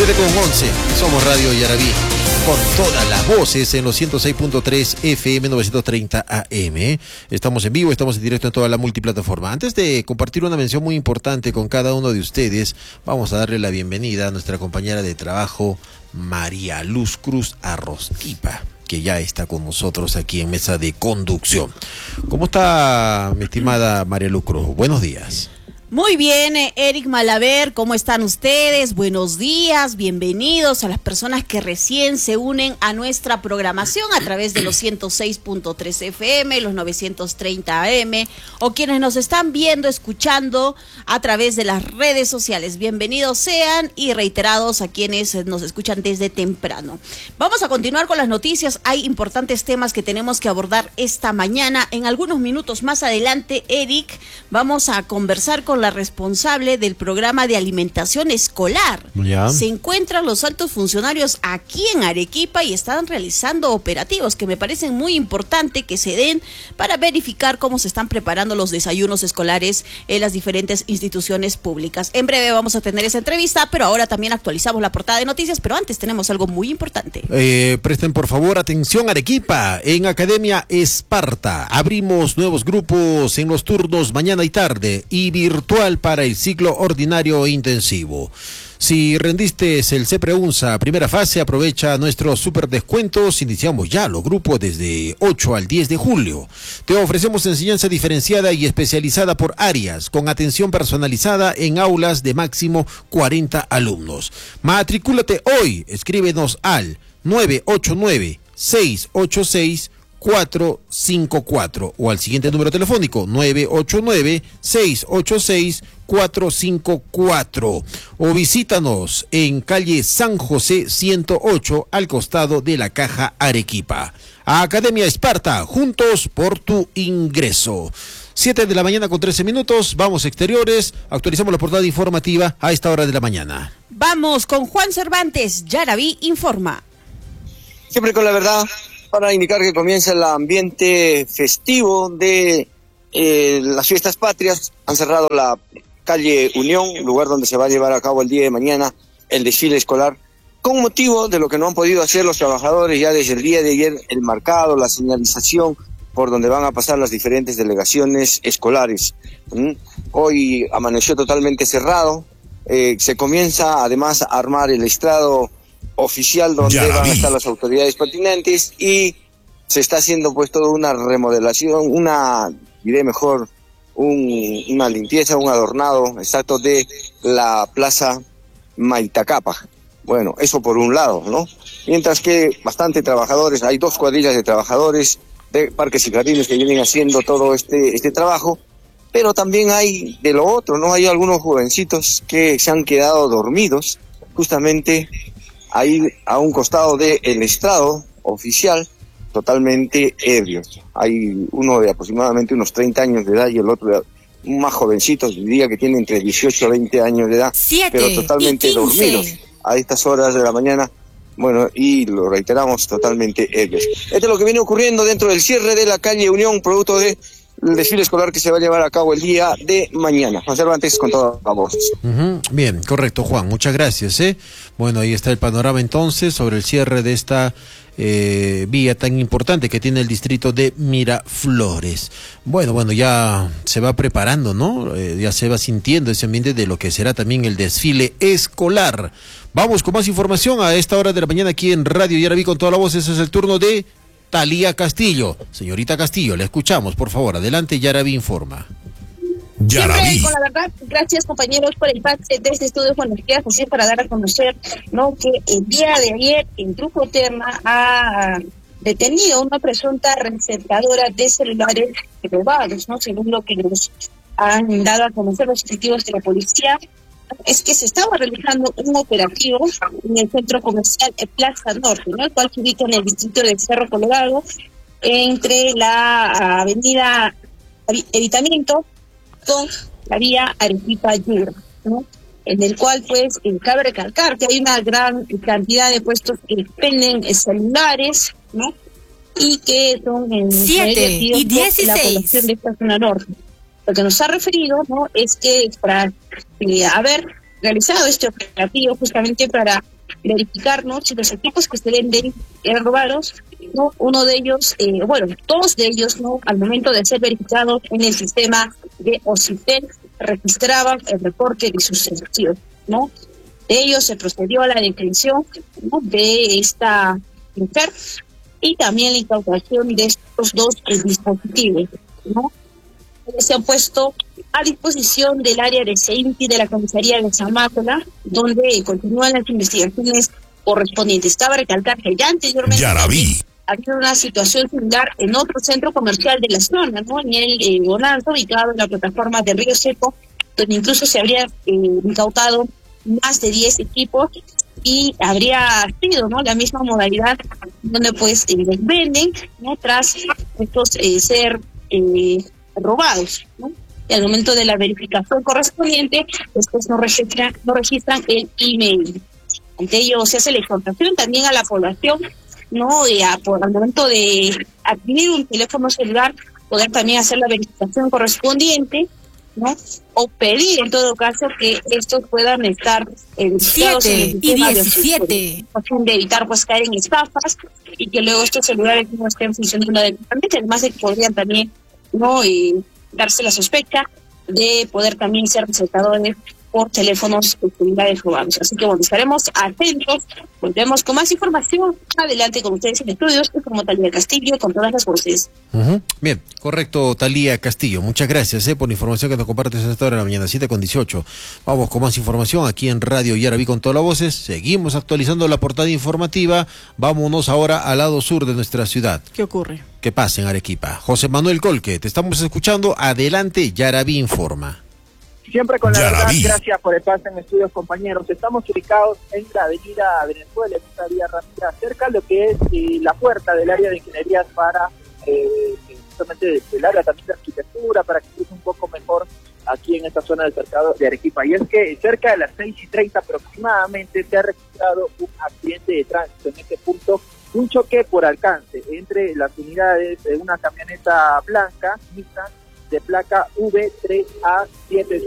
7:11, somos Radio Yarabí, con todas las voces en los 106.3 FM 930 AM. Estamos en vivo, estamos en directo en toda la multiplataforma. Antes de compartir una mención muy importante con cada uno de ustedes, vamos a darle la bienvenida a nuestra compañera de trabajo, María Luz Cruz Arrozquipa, que ya está con nosotros aquí en mesa de conducción. ¿Cómo está, mi estimada María Luz Cruz? Buenos días. Muy bien, Eric Malaver, ¿cómo están ustedes? Buenos días, bienvenidos a las personas que recién se unen a nuestra programación a través de los 106.3 FM, los 930 AM, o quienes nos están viendo, escuchando a través de las redes sociales. Bienvenidos sean y reiterados a quienes nos escuchan desde temprano. Vamos a continuar con las noticias. Hay importantes temas que tenemos que abordar esta mañana. En algunos minutos más adelante, Eric, vamos a conversar con la responsable del programa de alimentación escolar. Ya. Se encuentran los altos funcionarios aquí en Arequipa y están realizando operativos que me parecen muy importante que se den para verificar cómo se están preparando los desayunos escolares en las diferentes instituciones públicas. En breve vamos a tener esa entrevista, pero ahora también actualizamos la portada de noticias, pero antes tenemos algo muy importante. Presten por favor atención, Arequipa. En Academia Esparta abrimos nuevos grupos en los turnos mañana y tarde y virtual para el ciclo ordinario e intensivo. Si rendiste el CEPREUNSA primera fase, aprovecha nuestros super descuentos. Iniciamos ya los grupos desde 8 al 10 de julio. Te ofrecemos enseñanza diferenciada y especializada por áreas, con atención personalizada en aulas de máximo 40 alumnos. Matricúlate hoy. Escríbenos al 989-686-454 o al siguiente número telefónico 989-686-454 o visítanos en calle San José 108 al costado de la Caja Arequipa. Academia Esparta, juntos por tu ingreso. 7 de la mañana con 13 minutos, vamos a exteriores, actualizamos la portada informativa a esta hora de la mañana. Vamos con Juan Cervantes, Yarabí informa. Siempre con la verdad, para indicar que comienza el ambiente festivo de las fiestas patrias. Han cerrado la calle Unión, lugar donde se va a llevar a cabo el día de mañana el desfile escolar, con motivo de lo que no han podido hacer los trabajadores ya desde el día de ayer, el marcado, la señalización por donde van a pasar las diferentes delegaciones escolares. Hoy amaneció totalmente cerrado, se comienza además a armar el estrado oficial donde van a estar las autoridades pertinentes y se está haciendo pues toda una remodelación, una limpieza, un adornado exacto de la plaza Maitacapa. Bueno, eso por un lado, ¿no? Mientras que bastante trabajadores, hay 2 cuadrillas de trabajadores de Parques y Jardines que vienen haciendo todo este trabajo, pero también hay de lo otro, ¿no? Hay algunos jovencitos que se han quedado dormidos justamente ahí a un costado del estrado oficial, totalmente ebrios. Hay uno de aproximadamente unos 30 años de edad y el otro de más jovencitos, diría que tiene entre 18 a 20 años de edad, pero totalmente dormidos a estas horas de la mañana. Bueno, y lo reiteramos, totalmente ebrios. Esto es lo que viene ocurriendo dentro del cierre de la calle Unión, producto del desfile escolar que se va a llevar a cabo el día de mañana. Juan Cervantes con todas las voces. Bien, correcto, Juan, muchas gracias. Bueno, ahí está el panorama entonces sobre el cierre de esta vía tan importante que tiene el distrito de Miraflores. Bueno, ya se va preparando, ¿no? Ya se va sintiendo ese ambiente de lo que será también el desfile escolar. Vamos con más información a esta hora de la mañana aquí en Radio Yarabí con toda la voz. Ese es el turno de Talía Castillo. Señorita Castillo, le escuchamos, por favor. Adelante, Yarabí informa. Siempre con la verdad, gracias compañeros por el pase de este estudio Juan Díaz, José, para dar a conocer, ¿no?, que el día de ayer el Grupo Terna ha detenido una presunta receptadora de celulares robados, ¿no? Según lo que nos han dado a conocer los efectivos de la policía, es que se estaba realizando un operativo en el centro comercial Plaza Norte, ¿no?, el cual se ubica en el distrito de Cerro Colorado, entre la avenida Evitamiento con la vía Arequipa-Yura, ¿no?, en el cual pues cabe recalcar que hay una gran cantidad de puestos que expenden celulares, ¿no?, y que son en 7 y 16 la población de esta zona norte. Lo que nos ha referido, ¿no?, es que para haber realizado este operativo justamente para verificar, ¿no?, si los equipos que se venden eran robados, ¿no? Uno de ellos, todos de ellos, ¿no?, al momento de ser verificados en el sistema de OCITEL, registraban el reporte de sus servicios, ¿no? De ellos se procedió a la detención, ¿no?, de esta mujer y también la incautación de estos dos dispositivos, ¿no? Se han puesto a disposición del área de CEINTI de la comisaría de Zamátola, donde continúan las investigaciones correspondientes. Cabe recalcar que ya anteriormente había una situación similar en otro centro comercial de la zona, ¿no?, en el Bonanza, ubicado en la plataforma de Río Seco, donde incluso se habría incautado más de 10 equipos y habría sido, ¿no?, la misma modalidad donde pues les venden, ¿no?, tras estos ser robados, ¿no? Y al momento de la verificación correspondiente, estos no registran el email. Ante ello se hace la exhortación también a la población, ¿no?, al momento de adquirir un teléfono celular, poder también hacer la verificación correspondiente, ¿no?, o pedir en todo caso que estos puedan estar verificados en el sistema 17 a fin de evitar pues caer en estafas y que luego estos celulares no estén funcionando adecuadamente, además de que podrían también, ¿no?, darse la sospecha de poder también ser resaltadores por teléfonos de celulares robados. Así que bueno, estaremos atentos, volvemos con más información adelante con ustedes en estudios, como Talía Castillo, con todas las voces. Bien, correcto, Talía Castillo, muchas gracias por la información que nos compartes a esta hora de la mañana, 7:18. Vamos con más información aquí en Radio Yaraví con todas las voces, seguimos actualizando la portada informativa, vámonos ahora al lado sur de nuestra ciudad. ¿Qué ocurre? ¿Qué pasa en Arequipa? José Manuel Colque, te estamos escuchando, adelante, Yaraví informa. Siempre con la verdad, gracias por el pase en estudios, compañeros. Estamos ubicados en la avenida Venezuela, en esta vía rápida, cerca de lo que es la puerta del área de ingenierías para, justamente del área también de arquitectura, para que esté un poco mejor aquí en esta zona del cercado de Arequipa. Y es que cerca de las 6:30 aproximadamente se ha registrado un accidente de tránsito en este punto, un choque por alcance entre las unidades de una camioneta blanca, Nissan, de placa V3A7